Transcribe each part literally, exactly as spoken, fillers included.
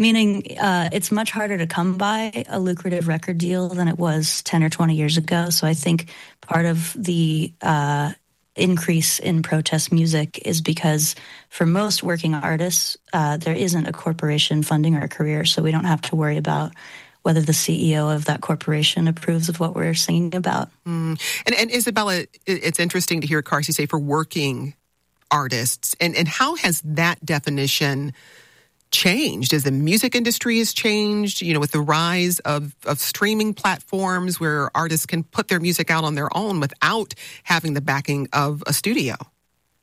meaning uh, it's much harder to come by a lucrative record deal than it was ten or twenty years ago. So I think part of the uh, increase in protest music is because for most working artists, uh, there isn't a corporation funding our career, so we don't have to worry about whether the C E O of that corporation approves of what we're singing about. Mm. And, and Isabella, it's interesting to hear Carsey say for working artists. And, and how has that definition changed as the music industry has changed, you know, with the rise of, of streaming platforms where artists can put their music out on their own without having the backing of a studio? I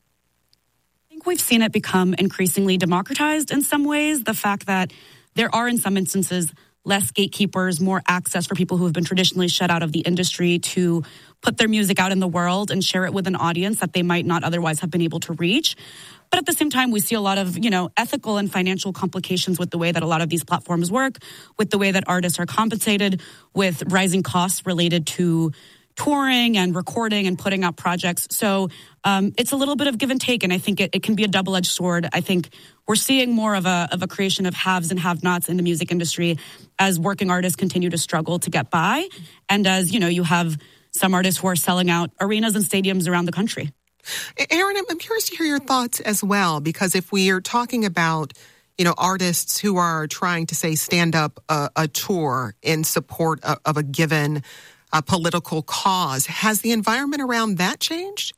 think we've seen it become increasingly democratized in some ways. The fact that there are, in some instances, less gatekeepers, more access for people who have been traditionally shut out of the industry to put their music out in the world and share it with an audience that they might not otherwise have been able to reach. But at the same time, we see a lot of, you know, ethical and financial complications with the way that a lot of these platforms work, with the way that artists are compensated, with rising costs related to touring and recording and putting out projects. So um, it's a little bit of give and take, and I think it, it can be a double-edged sword. I think we're seeing more of a of a creation of haves and have-nots in the music industry as working artists continue to struggle to get by, and as, you know, you have some artists who are selling out arenas and stadiums around the country. Aaron, I'm curious to hear your thoughts as well, because if we are talking about, you know, artists who are trying to, say, stand up a, a tour in support of, of a given uh, political cause, has the environment around that changed?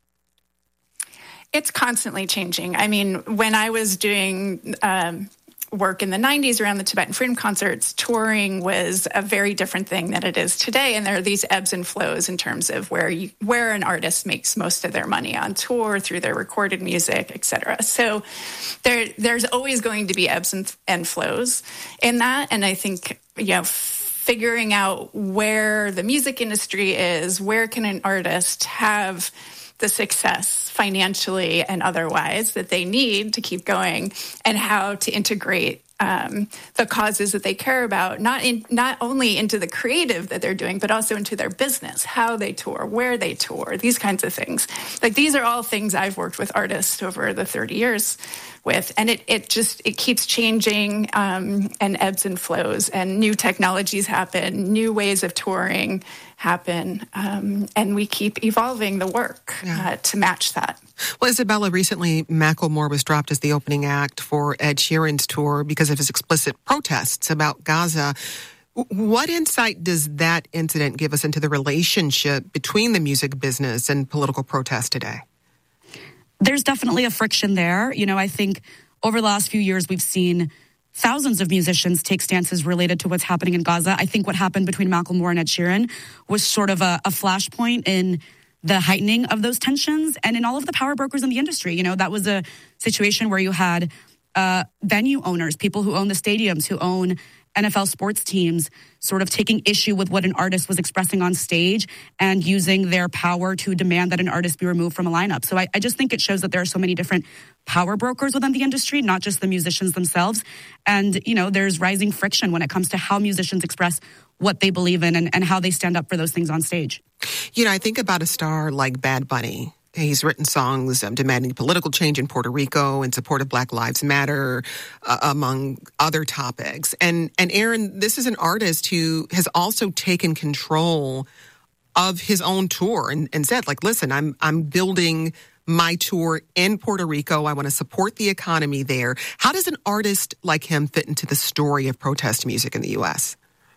It's constantly changing. I mean, when I was doing um, work in the nineties around the Tibetan Freedom Concerts, touring was a very different thing than it is today. And there are these ebbs and flows in terms of where you, where an artist makes most of their money on tour, through their recorded music, et cetera. So there, there's always going to be ebbs and, and flows in that. And I think, you know, figuring out where the music industry is, where can an artist have the success financially and otherwise that they need to keep going, and how to integrate um, the causes that they care about, not in, not only into the creative that they're doing, but also into their business, how they tour, where they tour, these kinds of things. Like, these are all things I've worked with artists over the thirty years with, and it, it just, it keeps changing um, and ebbs and flows, and new technologies happen, new ways of touring happen, um, and we keep evolving the work yeah. uh, to match that. Well, Isabella, recently Macklemore was dropped as the opening act for Ed Sheeran's tour because of his explicit protests about Gaza. What insight does that incident give us into the relationship between the music business and political protest today? There's definitely a friction there. You know, I think over the last few years, we've seen thousands of musicians take stances related to what's happening in Gaza. I think what happened between Macklemore and Ed Sheeran was sort of a, a flashpoint in the heightening of those tensions and in all of the power brokers in the industry. You know, that was a situation where you had uh, venue owners, people who own the stadiums, who own N F L sports teams, sort of taking issue with what an artist was expressing on stage and using their power to demand that an artist be removed from a lineup. So I, I just think it shows that there are so many different power brokers within the industry, not just the musicians themselves. And, you know, there's rising friction when it comes to how musicians express what they believe in and, and how they stand up for those things on stage. You know, I think about a star like Bad Bunny. He's written songs um, demanding political change in Puerto Rico in support of Black Lives Matter, uh, among other topics. And, and Aaron, this is an artist who has also taken control of his own tour and, and said, like, listen, I'm I'm building my tour in Puerto Rico. I want to support the economy there. How does an artist like him fit into the story of protest music in the U S?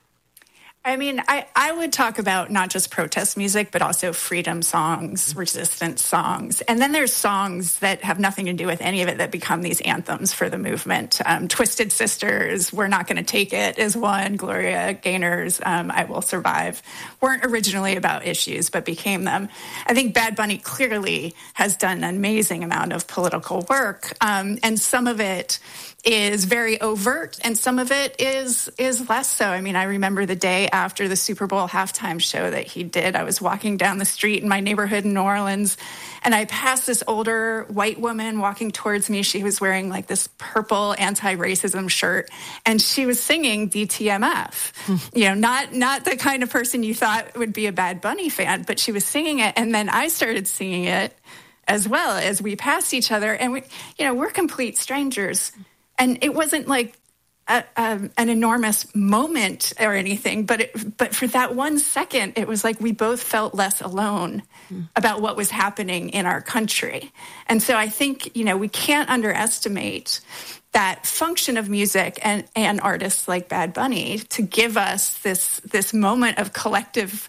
I mean, I, I would talk about not just protest music, but also freedom songs, resistance songs. And then there's songs that have nothing to do with any of it that become these anthems for the movement. Um, Twisted Sisters, We're Not Gonna Take It is one. Gloria Gaynor's um, I Will Survive weren't originally about issues, but became them. I think Bad Bunny clearly has done an amazing amount of political work. Um, and some of it is very overt, and some of it is is less so. I mean, I remember the day after the Super Bowl halftime show that he did. I was walking down the street in my neighborhood in New Orleans, and I passed this older white woman walking towards me. She was wearing like this purple anti-racism shirt, and she was singing D T M F. you know, not not the kind of person you thought would be a Bad Bunny fan, but she was singing it, and then I started singing it as well as we passed each other, and we, you know, we're complete strangers. And it wasn't like a, a, an enormous moment or anything, but it, but for that one second, it was like we both felt less alone mm. about what was happening in our country. And so I think, you know, we can't underestimate that function of music and, and artists like Bad Bunny to give us this this moment of collective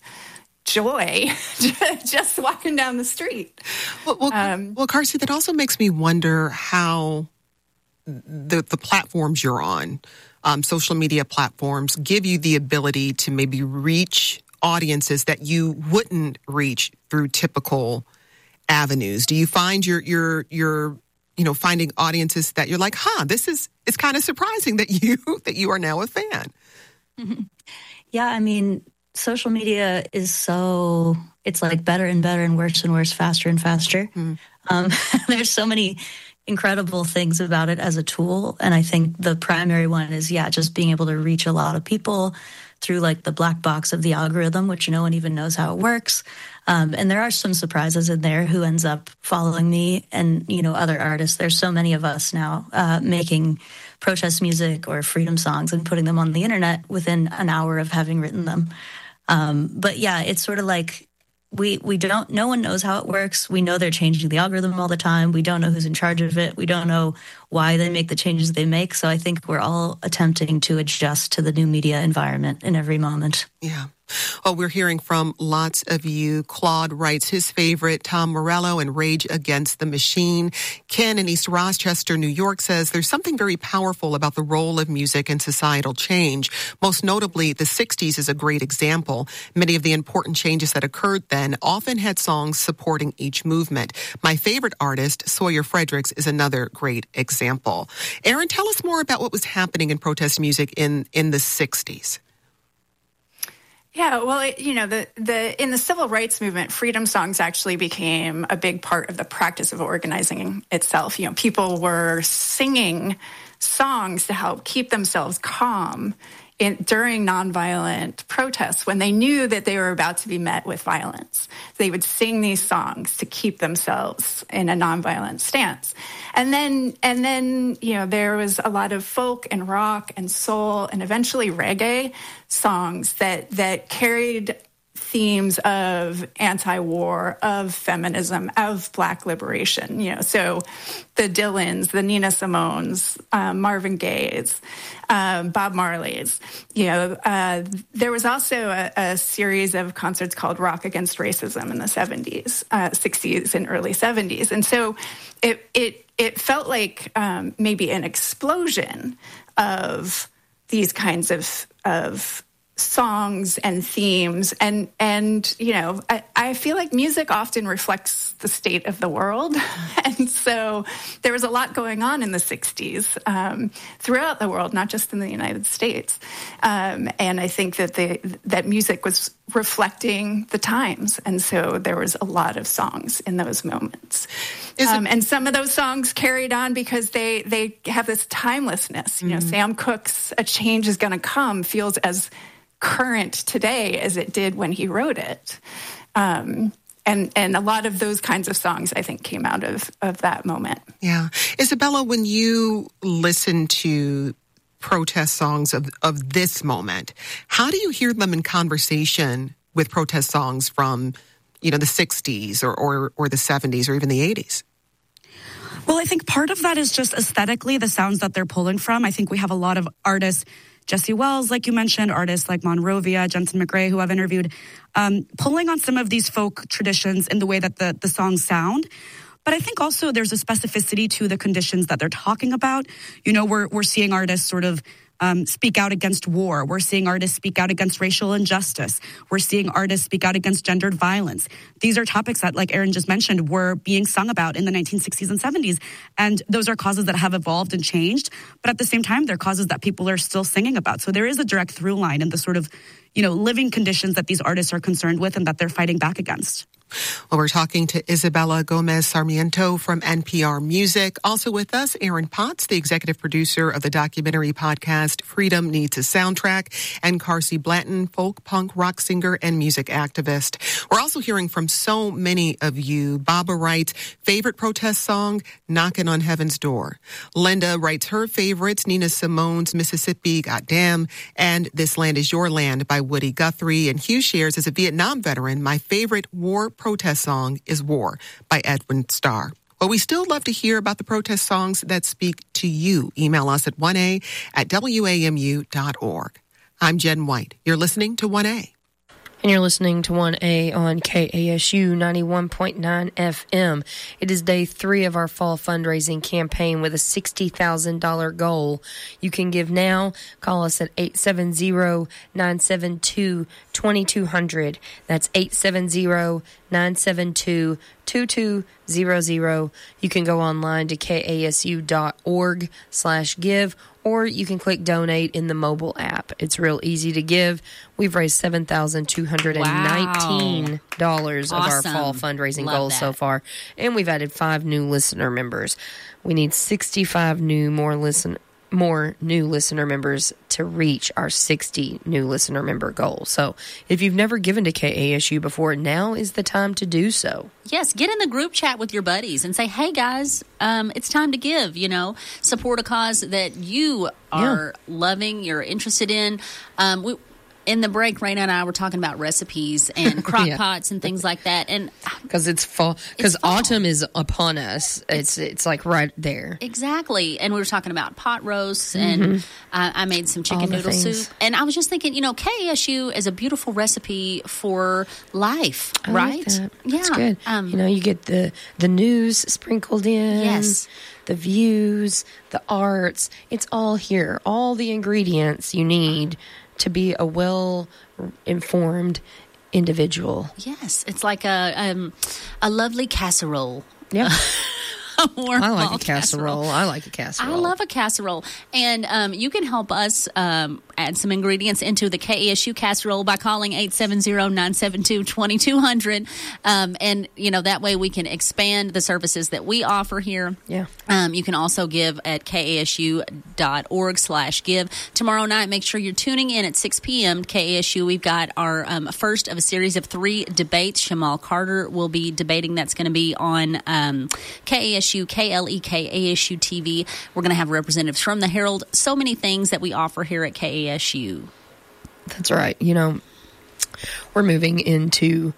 joy just walking down the street. Well, well, um, well, Carsey, that also makes me wonder how the the platforms you're on, um, social media platforms, give you the ability to maybe reach audiences that you wouldn't reach through typical avenues. Do you find your your your you know, finding audiences that you're like, huh, this is, it's kind of surprising that you, that you are now a fan. Mm-hmm. Yeah. I mean, social media is so, it's like better and better and worse and worse, faster and faster. Mm. Um, there's so many incredible things about it as a tool. And I think the primary one is, yeah, just being able to reach a lot of people through like the black box of the algorithm, which no one even knows how it works. Um, and there are some surprises in there who ends up following me and, you know, other artists. There's so many of us now uh, making protest music or freedom songs and putting them on the internet within an hour of having written them. Um, but yeah, it's sort of like we we don't, no one knows how it works. We know they're changing the algorithm all the time. We don't know who's in charge of it. We don't know why they make the changes they make. So I think we're all attempting to adjust to the new media environment in every moment. Yeah. Well, we're hearing from lots of you. Claude writes his favorite, Tom Morello and Rage Against the Machine. Ken in East Rochester, New York says there's something very powerful about the role of music in societal change. Most notably, the sixties is a great example. Many of the important changes that occurred then often had songs supporting each movement. My favorite artist, Sawyer Fredericks, is another great example. Aaron, tell us more about what was happening in protest music in, in the sixties. Yeah, well, it, you know, the, the in the civil rights movement, freedom songs actually became a big part of the practice of organizing itself. You know, people were singing songs to help keep themselves calm in, during nonviolent protests when they knew that they were about to be met with violence. They would sing these songs to keep themselves in a nonviolent stance. And then, and then, you know, there was a lot of folk and rock and soul and eventually reggae songs that, that carried themes of anti-war, of feminism, of Black liberation. You know, so the Dylans, the Nina Simones, um, Marvin Gaye's, um, Bob Marley's. You know, uh, there was also a, a series of concerts called Rock Against Racism in the seventies, uh, sixties, and early seventies, and so it it it felt like um, maybe an explosion of these kinds of of songs and themes. And, and you know, I, I feel like music often reflects the state of the world. And so there was a lot going on in the sixties um, throughout the world, not just in the United States. Um, and I think that the, that music was reflecting the times. And so there was a lot of songs in those moments. Um, and some of those songs carried on because they, they have this timelessness. You know, mm-hmm. Sam Cooke's A Change Is Gonna Come feels as current today as it did when he wrote it. Um, and, and a lot of those kinds of songs, I think, came out of, of that moment. Yeah. Isabella, when you listen to protest songs of, of this moment, how do you hear them in conversation with protest songs from, you know, the sixties or, or, or the seventies or even the eighties? Well, I think part of that is just aesthetically the sounds that they're pulling from. I think we have a lot of artists, Jesse Wells, like you mentioned, artists like Monrovia, Jensen McRae, who I've interviewed, um, pulling on some of these folk traditions in the way that the, the songs sound. But I think also there's a specificity to the conditions that they're talking about. You know, we're we're seeing artists sort of Um, speak out against war. We're seeing artists speak out against racial injustice. We're seeing artists speak out against gendered violence. These are topics that, like Aaron just mentioned, were being sung about in the nineteen sixties and seventies. And those are causes that have evolved and changed. But at the same time, they're causes that people are still singing about. So there is a direct through line in the sort of, you know, living conditions that these artists are concerned with and that they're fighting back against. Well, we're talking to Isabella Gomez Sarmiento from N P R Music. Also with us, Aaron Potts, the executive producer of the documentary podcast Freedom Needs a Soundtrack, and Carsey Blanton, folk, punk, rock singer, and music activist. We're also hearing from so many of you. Baba writes, favorite protest song, Knockin' on Heaven's Door. Linda writes her favorites, Nina Simone's Mississippi, Goddamn, and This Land Is Your Land by Woody Guthrie. And Hugh shares, as a Vietnam veteran, my favorite war protest song is War by Edwin Starr. Well, we still love to hear about the protest songs that speak to you. Email us at one a at w a m u dot org. I'm Jen White. You're listening to one A. And you're listening to one A on K A S U ninety-one point nine F M. It is day three of our fall fundraising campaign with a sixty thousand dollars goal. You can give now. Call us at eight seven zero, nine seven two, two two zero zero. That's eight seven zero, nine seven two, two two zero zero. You can go online to kasu.org slash give, or you can click donate in the mobile app. It's real easy to give. We've raised seven thousand two hundred nineteen dollars wow. Awesome. of our fall fundraising Love goals that. so far. And we've added five new listener members. We need sixty-five new more listen more new listener members to reach our sixty new listener member goal. So if you've never given to K A S U before, now is the time to do so. Yes, get in the group chat with your buddies and say, hey, guys, um, it's time to give, you know, support a cause that you are yeah. loving, you're interested in. Um, we In the break, Raina and I were talking about recipes and crock yeah. pots and things like that. And because it's fall, because autumn is upon us. It's it's like right there. Exactly. And we were talking about pot roasts, mm-hmm. and I, I made some chicken noodle things. soup. And I was just thinking, you know, K A S U is a beautiful recipe for life, I right? Like that. Yeah, that's good. Um, you know, you get the the news sprinkled in. Yes. The views, the arts. It's all here. All the ingredients you need to be a well-informed individual. Yes, it's like a um, a lovely casserole. Yeah. a warm I like a casserole. casserole. I like a casserole. I love a casserole. And um, you can help us um, add some ingredients into the K A S U casserole by calling eight seven zero, nine seven two, two two zero zero. Um, and, you know, that way we can expand the services that we offer here. Yeah. Um, you can also give at kasu.org slash give. Tomorrow night, make sure you're tuning in at six p.m. K A S U. We've got our um, first of a series of three debates. Shamal Carter will be debating. That's going to be on um, K A S U, K L E K, A S U T V. We're going to have representatives from the Herald. So many things that we offer here at K A S U. That's right. You know, we're moving into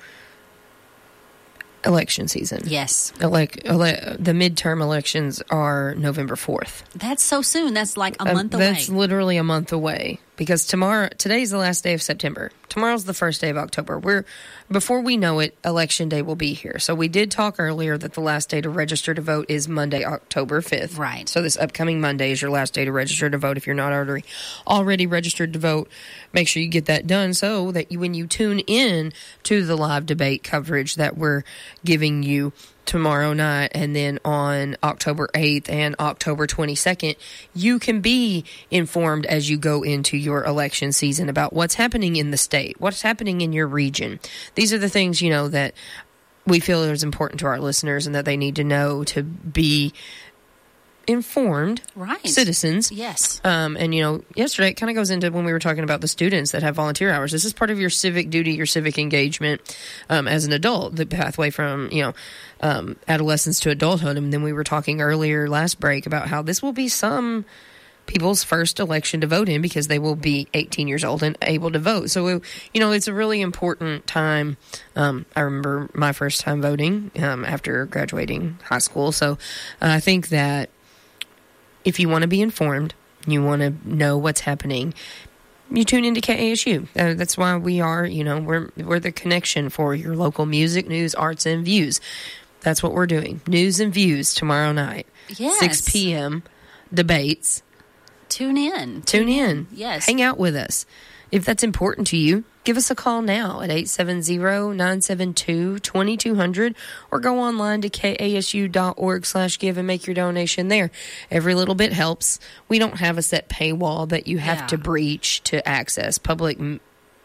election season. Yes. Like ele- the midterm elections are November fourth. That's so soon. That's like a month uh, away. That's literally a month away, because tomorrow, today's the last day of September. Tomorrow's the first day of October. We're before we know it, election day will be here. So we did talk earlier that the last day to register to vote is Monday, October fifth. Right. So this upcoming Monday is your last day to register to vote. If you're not already already registered to vote, make sure you get that done so that you, when you tune in to the live debate coverage that we're giving you tomorrow night and then on October eighth and October twenty-second, you can be informed as you go into your election season about what's happening in the state, what's happening in your region. These are the things, you know, that we feel is important to our listeners and that they need to know to be informed right. citizens. Yes. Um, and, you know, yesterday it kind of goes into when we were talking about the students that have volunteer hours. This is part of your civic duty, your civic engagement um, as an adult, the pathway from, you know, um, adolescence to adulthood. And then we were talking earlier last break about how this will be some people's first election to vote in because they will be eighteen years old and able to vote. So, you know, it's a really important time. Um, I remember my first time voting um, after graduating high school. So uh, I think that if you want to be informed, you want to know what's happening, you tune into K A S U. Uh, that's why we are, you know, we're we're the connection for your local music, news, arts, and views. That's what we're doing. News and views tomorrow night. Yes. six p.m. Debates. Tune in. Tune in. Yes. Hang out with us. If that's important to you, give us a call now at eight seven zero, nine seven two, two two zero zero or go online to kasu.org slash give and make your donation there. Every little bit helps. We don't have a set paywall that you have Yeah. to breach to access public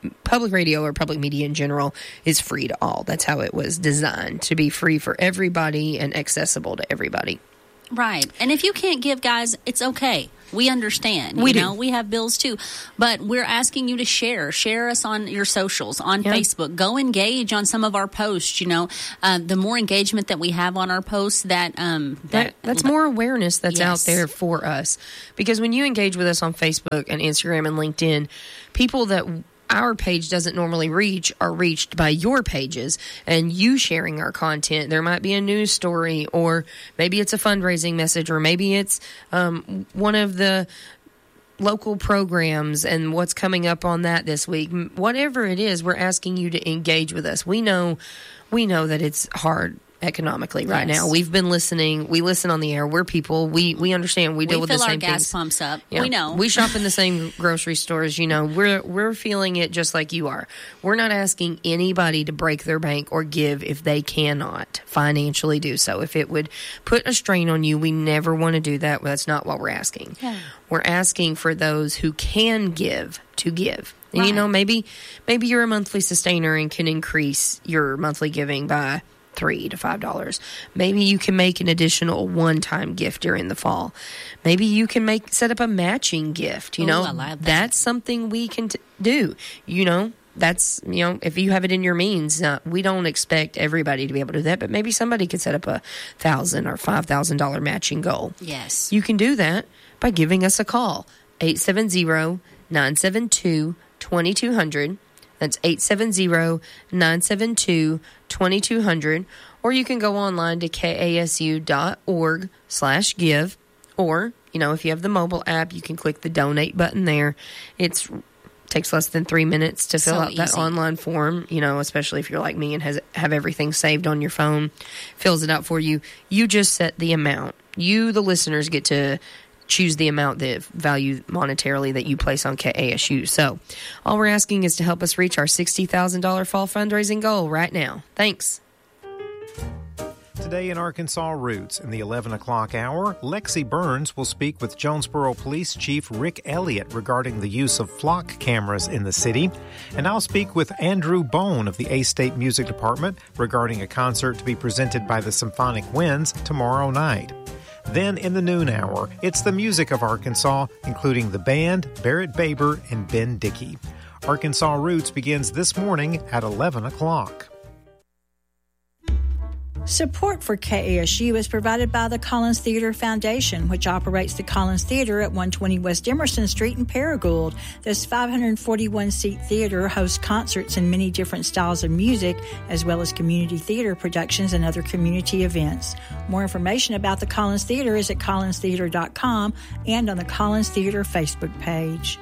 public radio or public media in general is free to all. That's how it was designed, to be free for everybody and accessible to everybody. Right. And if you can't give, guys, it's okay. We understand. We you do. know, we have bills too. But we're asking you to share. Share us on your socials, on Yeah. Facebook. Go engage on some of our posts. You know, uh, the more engagement that we have on our posts, that um, That, that that's more awareness that's Yes. out there for us. Because when you engage with us on Facebook and Instagram and LinkedIn, people that our page doesn't normally reach are reached by your pages and you sharing our content. There might be a news story, or maybe it's a fundraising message, or maybe it's um, one of the local programs and what's coming up on that this week. Whatever it is, we're asking you to engage with us. We know, we know that it's hard economically right Yes. now. We've been listening. We listen on the air. We're people. We we understand. We deal we with the fill our same gas things. pumps up. Yeah. We know. We shop in the same grocery stores. You know, we're we're feeling it just like you are. We're not asking anybody to break their bank or give if they cannot financially do so. If it would put a strain on you, we never want to do that. That's not what we're asking. Yeah. We're asking for those who can give to give. And Right. you know, maybe maybe you're a monthly sustainer and can increase your monthly giving by three to five dollars. Maybe you can make an additional one-time gift during the fall. Maybe you can make set up a matching gift. You Ooh, know, I love that. That's something we can t- do. You know, that's you know, if you have it in your means, uh, we don't expect everybody to be able to do that, but maybe somebody could set up a thousand or five thousand dollar matching goal. Yes. You can do that by giving us a call, eight seven zero, nine seven two, two two zero zero. That's eight seven zero, nine seven two, two two zero zero. Or you can go online to kasu.org slash give. Or, you know, if you have the mobile app, you can click the donate button there. It takes less than three minutes to fill So out that easy. online form, you know, especially if you're like me and has have everything saved on your phone. Fills it out for you. You just set the amount. You, the listeners, get to choose the amount that value monetarily that you place on K A S U. So all we're asking is to help us reach our sixty thousand dollars fall fundraising goal right now. Thanks. Today in Arkansas Roots, in the eleven o'clock hour, Lexi Burns will speak with Jonesboro Police Chief Rick Elliott regarding the use of flock cameras in the city. And I'll speak with Andrew Bone of the A-State Music Department regarding a concert to be presented by the Symphonic Winds tomorrow night. Then in the noon hour, it's the music of Arkansas, including the band, Barrett Baber, and Ben Dickey. Arkansas Roots begins this morning at eleven o'clock. Support for K A S U is provided by the Collins Theater Foundation, which operates the Collins Theater at one twenty West Emerson Street in Paragould. This five hundred forty-one seat theater hosts concerts in many different styles of music, as well as community theater productions and other community events. More information about the Collins Theater is at collins theater dot com and on the Collins Theater Facebook page.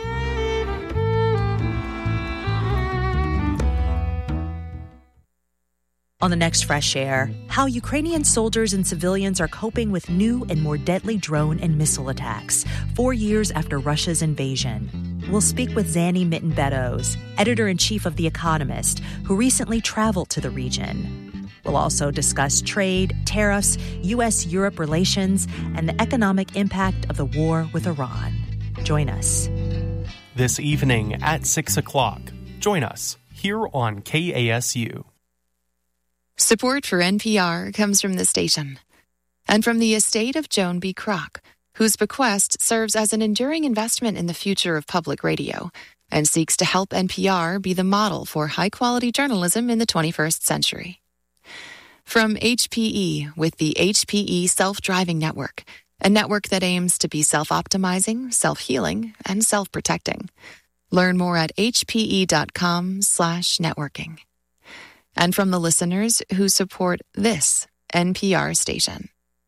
On the next Fresh Air, how Ukrainian soldiers and civilians are coping with new and more deadly drone and missile attacks, four years after Russia's invasion. We'll speak with Zanny Mitten-Beddoes, editor-in-chief of The Economist, who recently traveled to the region. We'll also discuss trade, tariffs, U S Europe relations, and the economic impact of the war with Iran. Join us. This evening at six o'clock. Join us here on K A S U. Support for N P R comes from the station and from the estate of Joan B. Kroc, whose bequest serves as an enduring investment in the future of public radio and seeks to help N P R be the model for high-quality journalism in the twenty-first century. From H P E with the H P E Self-Driving Network, a network that aims to be self-optimizing, self-healing, and self-protecting. Learn more at hpe.com slash networking. And from the listeners who support this N P R station.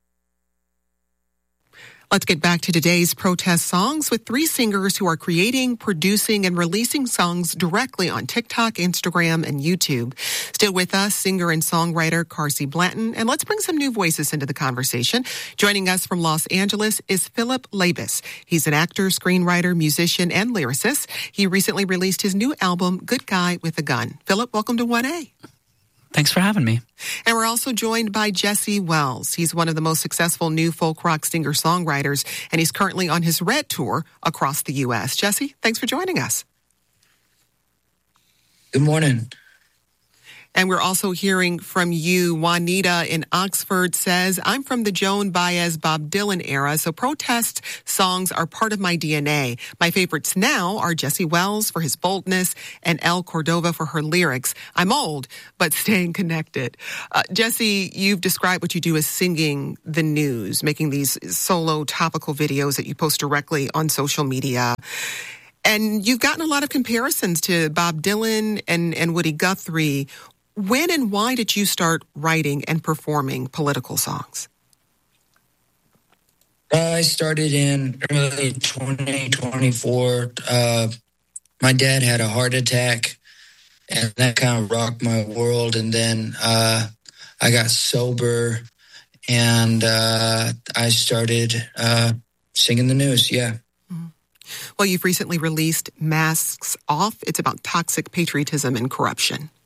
Let's get back to today's protest songs with three singers who are creating, producing, and releasing songs directly on TikTok, Instagram, and YouTube. Still with us, singer and songwriter Carsey Blanton. And let's bring some new voices into the conversation. Joining us from Los Angeles is Philip Labus. He's an actor, screenwriter, musician, and lyricist. He recently released his new album, Good Guy with a Gun. Philip, welcome to one A. Thanks for having me. And we're also joined by Jesse Wells. He's one of the most successful new folk rock singer-songwriters, and he's currently on his Red Tour across the U S. Jesse, thanks for joining us. Good morning. And we're also hearing from you. Juanita in Oxford says, I'm from the Joan Baez, Bob Dylan era, so protest songs are part of my D N A. My favorites now are Jesse Wells for his boldness and Elle Cordova for her lyrics. I'm old, but staying connected. Uh, Jesse, you've described what you do as singing the news, making these solo topical videos that you post directly on social media. And you've gotten a lot of comparisons to Bob Dylan and, and Woody Guthrie. When and why did you start writing and performing political songs? I started in early twenty twenty-four. Uh, my dad had a heart attack, and that kind of rocked my world. And then uh, I got sober, and uh, I started uh, singing the news, yeah. Mm-hmm. Well, you've recently released Masks Off. It's about toxic patriotism and corruption.